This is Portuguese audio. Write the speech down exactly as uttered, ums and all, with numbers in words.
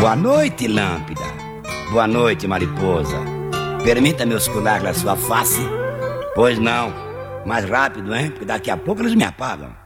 Boa noite, lâmpada. Boa noite, mariposa. Permita-me oscular a sua face? Pois não. Mais rápido, hein? Porque daqui a pouco eles me apagam.